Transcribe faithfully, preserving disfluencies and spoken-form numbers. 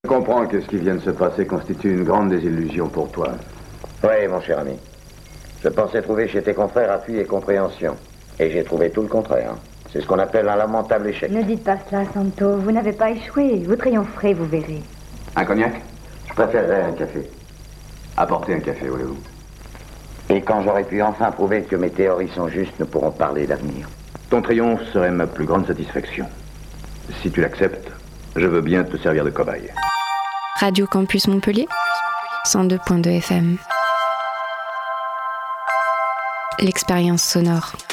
Je comprends que ce qui vient de se passer constitue une grande désillusion pour toi. Oui, mon cher ami. Je pensais trouver chez tes confrères appui et compréhension. Et j'ai trouvé tout le contraire. C'est ce qu'on appelle un lamentable échec. Ne dites pas cela, Santo. Vous n'avez pas échoué. Vous triompherez, vous verrez. Un cognac? Je préférerais un café. Apportez un café, Hollywood. Et quand j'aurai pu enfin prouver que mes théories sont justes, nous pourrons parler d'avenir. Ton triomphe serait ma plus grande satisfaction. Si tu l'acceptes, je veux bien te servir de cobaye. Radio Campus Montpellier, cent deux point deux F M. L'expérience sonore.